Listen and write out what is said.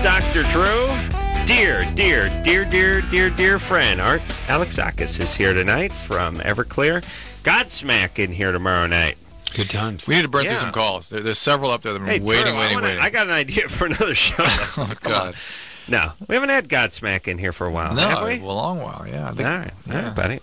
Dr. Drew. Dear friend, Art Alexakis is here tonight from Everclear. Godsmack in here tomorrow night. Good times. We need to burn through some calls. There's several up there that are waiting. I got an idea for another show. Oh, God. No, we haven't had Godsmack in here for a while, have we? A long while, yeah. All right, buddy.